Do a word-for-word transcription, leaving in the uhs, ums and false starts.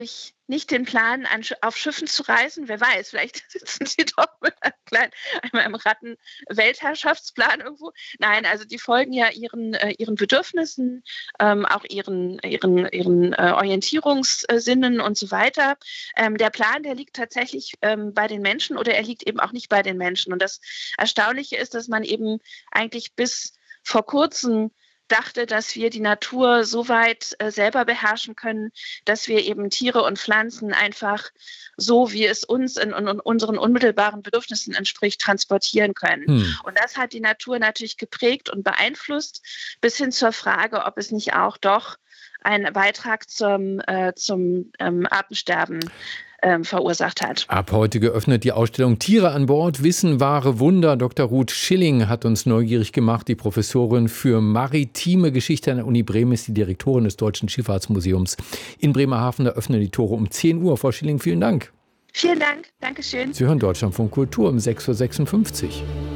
ich nicht den Plan, an, auf Schiffen zu reisen. Wer weiß, vielleicht sitzen sie doch mit einem kleinen, einem Ratten-Weltherrschaftsplan irgendwo. Nein, also die folgen ja ihren, äh, ihren Bedürfnissen, ähm, auch ihren, ihren, ihren äh, Orientierungssinnen und so weiter. Ähm, der Plan, der liegt tatsächlich ähm, bei den Menschen oder er liegt eben auch nicht bei den Menschen. Und das Erstaunliche ist, dass man eben eigentlich bis vor kurzem dachte, dass wir die Natur so weit äh, selber beherrschen können, dass wir eben Tiere und Pflanzen einfach so, wie es uns in, in, in unseren unmittelbaren Bedürfnissen entspricht, transportieren können. Hm. Und das hat die Natur natürlich geprägt und beeinflusst, bis hin zur Frage, ob es nicht auch doch einen Beitrag zum, äh, zum ähm, Artensterben Ähm, verursacht hat. Ab heute geöffnet die Ausstellung Tiere an Bord, Wissen, wahre Wunder. Doktor Ruth Schilling hat uns neugierig gemacht. Die Professorin für maritime Geschichte an der Uni Bremen ist die Direktorin des Deutschen Schifffahrtsmuseums in Bremerhaven. Da öffnen die Tore um zehn Uhr. Frau Schilling, vielen Dank. Vielen Dank. Dankeschön. Sie hören Deutschlandfunk Kultur um sechs Uhr sechsundfünfzig.